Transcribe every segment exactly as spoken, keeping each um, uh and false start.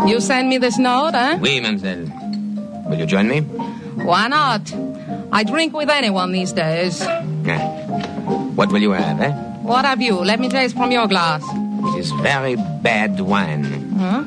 You send me this note, eh? Oui, mademoiselle. Will you join me? Why not? I drink with anyone these days. Yeah. What will you have, eh? What have you? Let me taste from your glass. It is very bad wine. Huh?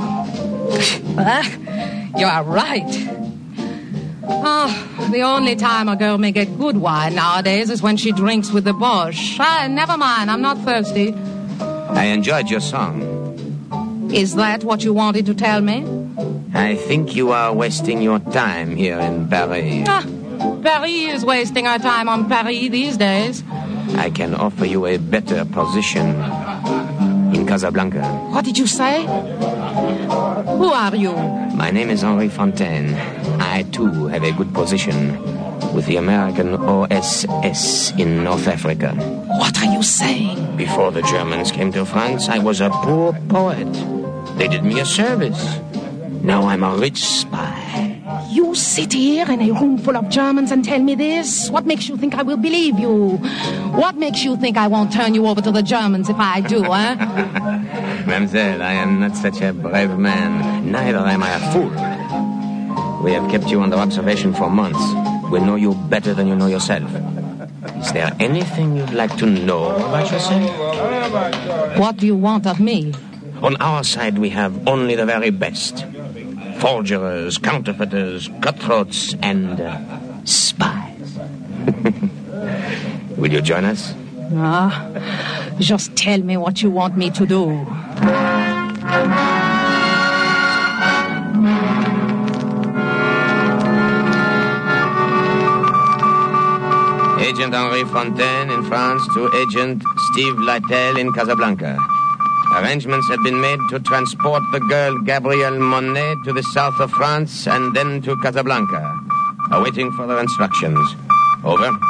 You are right. Oh, the only time a girl may get good wine nowadays is when she drinks with the Boche. Ah, never mind, I'm not thirsty. I enjoyed your song. Is that what you wanted to tell me? I think you are wasting your time here in Paris. Ah, Paris is wasting our time on Paris these days. I can offer you a better position in Casablanca. What did you say? Who are you? My name is Henri Fontaine. I, too, have a good position with the American O S S in North Africa. What are you saying? Before the Germans came to France, I was a poor poet. They did me a service. Now I'm a rich spy. You sit here in a room full of Germans and tell me this? What makes you think I will believe you? What makes you think I won't turn you over to the Germans if I do, eh? Mademoiselle, I am not such a brave man. Neither am I a fool. We have kept you under observation for months. We know you better than you know yourself. Is there anything you'd like to know about yourself? What do you want of me? On our side, we have only the very best. Forgers, counterfeiters, cutthroats, and uh, spies. Will you join us? Ah, just tell me what you want me to do. Agent Henri Fontaine in France to Agent Steve Lytle in Casablanca. Arrangements have been made to transport the girl Gabrielle Monet to the south of France and then to Casablanca. Awaiting further instructions. Over.